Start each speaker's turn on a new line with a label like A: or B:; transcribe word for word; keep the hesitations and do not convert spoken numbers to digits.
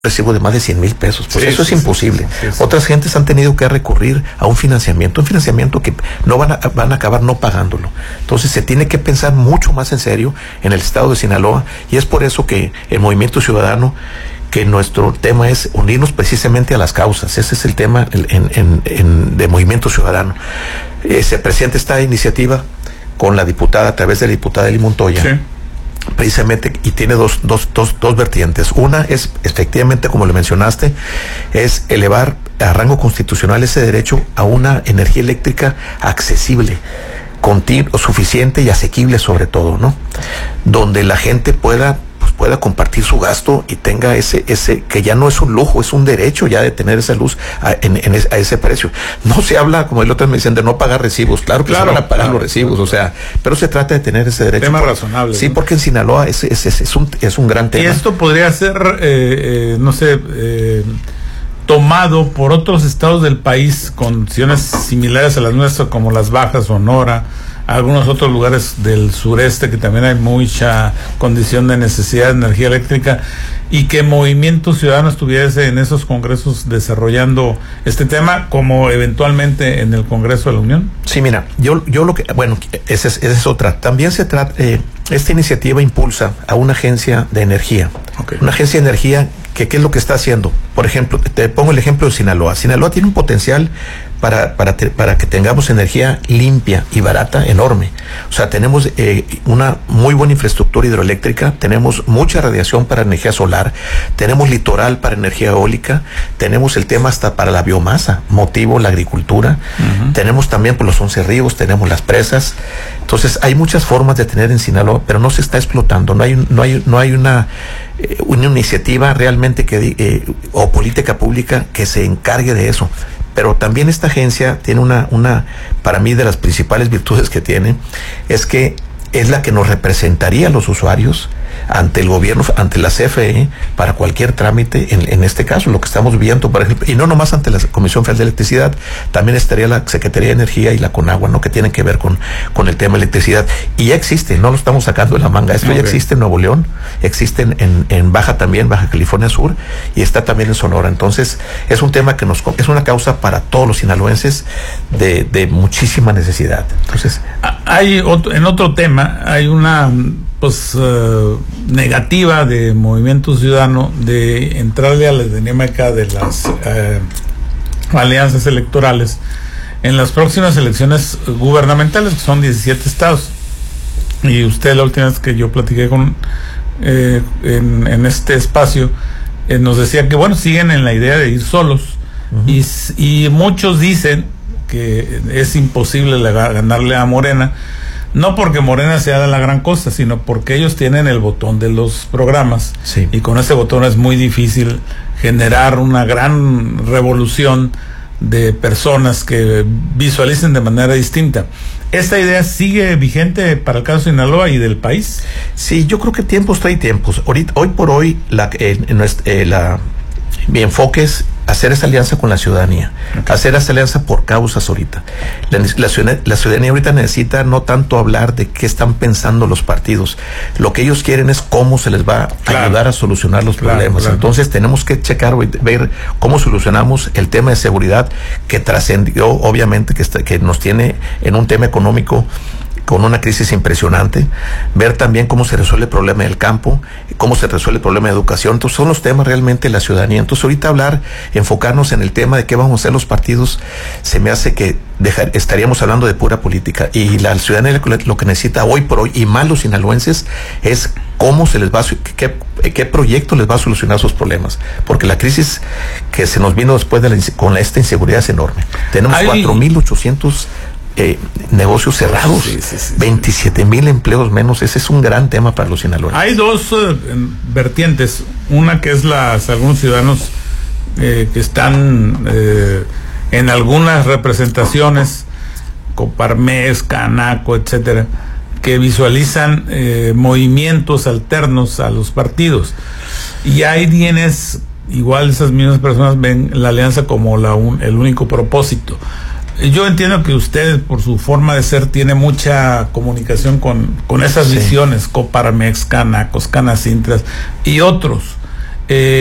A: recibo de más de cien mil pesos, pues
B: sí,
A: eso
B: sí,
A: es imposible.
B: Sí, sí.
A: Otras gentes han tenido que recurrir a un financiamiento, un financiamiento que no van a, van a acabar no pagándolo. Entonces se tiene que pensar mucho más en serio en el estado de Sinaloa, y es por eso que el Movimiento Ciudadano, que nuestro tema es unirnos precisamente a las causas. Ese es el tema en, en, en, de Movimiento Ciudadano. Eh, se presenta esta iniciativa con la diputada, a través de la diputada Eli Montoya. Sí. Precisamente, y tiene dos, dos, dos, dos vertientes. Una es, efectivamente, como le mencionaste, es elevar a rango constitucional ese derecho a una energía eléctrica accesible, continua, suficiente y asequible sobre todo, ¿no? Donde la gente pueda pues pueda compartir su gasto y tenga ese, ese, que ya no es un lujo, es un derecho ya de tener esa luz a, en, en es, a ese precio. No se habla, como el otro me dicen, de no pagar recibos. Claro que claro, se van a pagar claro, los recibos, claro. O sea, pero se trata de tener ese derecho.
B: Tema por, razonable.
A: Sí, ¿no? Porque en Sinaloa es, es, es, es, un, es un gran tema.
B: Y esto podría ser, eh, eh, no sé, eh, tomado por otros estados del país con situaciones similares a las nuestras, como las Bajas, Sonora, algunos otros lugares del sureste que también hay mucha condición de necesidad de energía eléctrica, y que Movimiento Ciudadano estuviese en esos congresos desarrollando este tema, como eventualmente en el Congreso de la Unión.
A: Sí, mira, yo yo lo que, bueno, esa es, esa es otra. También se trata, eh, esta iniciativa impulsa a una agencia de energía, okay. Una agencia de energía que, ¿qué es lo que está haciendo? Por ejemplo, te pongo el ejemplo de Sinaloa. Sinaloa tiene un potencial para para te, para que tengamos energía limpia y barata enorme. O sea, tenemos eh, una muy buena infraestructura hidroeléctrica, tenemos mucha radiación para energía solar, tenemos litoral para energía eólica, tenemos el tema hasta para la biomasa, motivo la agricultura, uh-huh. Tenemos también por los once ríos, tenemos las presas. Entonces hay muchas formas de tener en Sinaloa, pero no se está explotando, no hay no hay no hay una eh, una iniciativa realmente que eh, o política pública que se encargue de eso. Pero también esta agencia tiene una, una, para mí, de las principales virtudes que tiene, es que es la que nos representaría a los usuarios ante el gobierno, ante la C F E, para cualquier trámite, en, en este caso, lo que estamos viendo, por ejemplo, y no nomás ante la Comisión Federal de Electricidad, también estaría la Secretaría de Energía y la Conagua, ¿no? Que tienen que ver con, con el tema de electricidad. Y ya existe, no lo estamos sacando de la manga, esto okay. Ya existe en Nuevo León, existe en, en, en Baja también, Baja California Sur, y está también en Sonora. Entonces, es un tema que nos, es una causa para todos los sinaloenses de, de muchísima necesidad. Entonces,
B: hay otro, en otro tema, hay una pues uh, negativa de Movimiento Ciudadano de entrarle a la dinámica de las uh, alianzas electorales en las próximas elecciones gubernamentales, que son diecisiete estados. Y usted, la última vez que yo platiqué con eh, en, en este espacio, eh, nos decía que bueno, siguen en la idea de ir solos. Uh-huh. y, y muchos dicen que es imposible ganarle a Morena, no porque Morena sea de la gran cosa, sino porque ellos tienen el botón de los programas, sí. Y con ese botón es muy difícil generar una gran revolución de personas que visualicen de manera distinta. ¿Esta idea sigue vigente para el caso de Sinaloa y del país?
A: Sí, yo creo que tiempos trae tiempos. Ahorita, hoy por hoy, la, eh, eh, la mi enfoque es hacer esa alianza con la ciudadanía, okay. Hacer esa alianza por causas ahorita. La, la, ciudadanía, la ciudadanía ahorita necesita no tanto hablar de qué están pensando los partidos, lo que ellos quieren es cómo se les va a claro. ayudar a solucionar los claro, problemas. Claro. Entonces tenemos que checar, ver cómo solucionamos el tema de seguridad que trascendió, obviamente, que, está, que nos tiene en un tema económico con una crisis impresionante, ver también cómo se resuelve el problema del campo, cómo se resuelve el problema de educación. Entonces son los temas realmente de la ciudadanía. Entonces ahorita hablar, enfocarnos en el tema de qué vamos a hacer los partidos, se me hace que dejar, estaríamos hablando de pura política, y la ciudadanía lo que necesita hoy por hoy, y más los sinaloenses, es cómo se les va a, qué, qué proyecto les va a solucionar sus problemas, porque la crisis que se nos vino después de la, con esta inseguridad es enorme. Tenemos cuatro mil ochocientos Eh, negocios cerrados, sí, sí, sí, veintisiete mil empleos menos. Ese es un gran tema para los sinaloenses.
B: Hay dos uh, vertientes, una que es las algunos ciudadanos eh, que están eh, en algunas representaciones, Coparmex, Canaco, etcétera, que visualizan eh, movimientos alternos a los partidos, y hay quienes, igual esas mismas personas, ven la alianza como la un, el único propósito. Yo entiendo que usted, por su forma de ser, tiene mucha comunicación con, con esas sí. visiones, Coparmex, Canacos, Canacintras y otros. Eh,